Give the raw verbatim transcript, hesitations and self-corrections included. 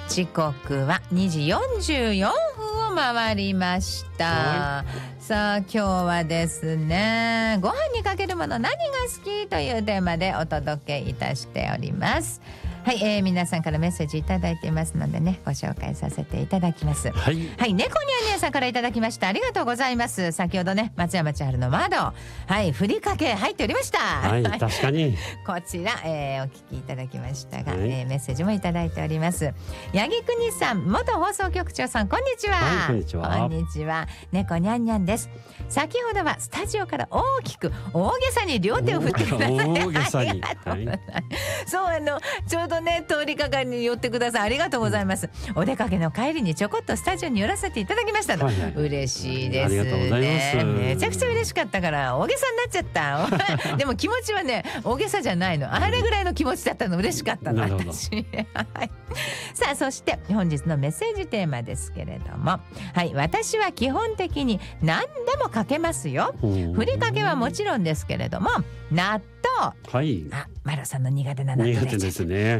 時刻はにじよんじゅうよんぷんを回りました。さあ今日はですね、ご飯にかけるもの何が好きというテーマでお届けいたしております。はい、えー、皆さんからメッセージいただいていますのでね、ご紹介させていただきます。はい、はい、猫ニャンニャンさんからいただきました。ありがとうございます。先ほどね、松山千春の窓、はい、ふりかけ入っておりました。 はい、確かにこちら、えー、お聞きいただきましたが、はい、えー、メッセージもいただいております。八木国さん、元放送局長さん、こんにちは。 はい、こんにちは。 こんにちは。猫ニャンニャンです。先ほどはスタジオから大きく大げさに両手を振ってください。 大げさに、 はい、そう、あのちょうどね、通りかかりに寄ってください。ありがとうございます。うん、お出かけの帰りにちょこっとスタジオに寄らせていただきましたの、はいはい、嬉しいですね。 ありがとうございます。 めちゃくちゃ嬉しかったから大げさになっちゃったでも気持ちはね、大げさじゃないの。あれぐらいの気持ちだったの。嬉しかったの、私はい、さあ、そして本日のメッセージテーマですけれども、はい、私は基本的に何でもかけますよ。ふりかけはもちろんですけれども、納豆、 はい、 あ、マロさんの苦手な納豆苦手ですね。